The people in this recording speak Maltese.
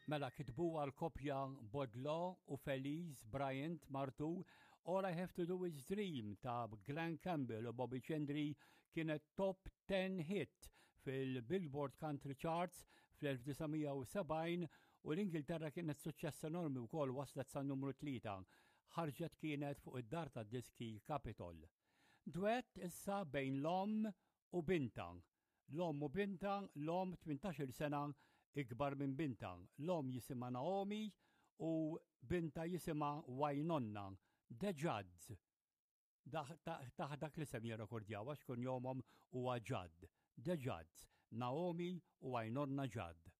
Mela kitbu għal-kopja Bodlo u Feliz Bryant martu All I Have to Do Is Dream ta' Glenn Campbell u Bobby Gendry kienet top 10 hit fil-Billboard Country Charts fl-1970 u l-Ingilterra kienet suċċess enormi wkoll waslet sa' numru 3. Ħarġet kienet fuq id-dar tad-diski Capitol. Duett issa bejn l-om u binta. L-om u binta, l-om 18 sena ikbar minn binta. L-om jisima Naomi u binta jisima Wynonna. The Judds. Dak li sem jirrekordjaw għax kun jomhom huwa Judd. The Judds. Naomi u Wynonna Judd.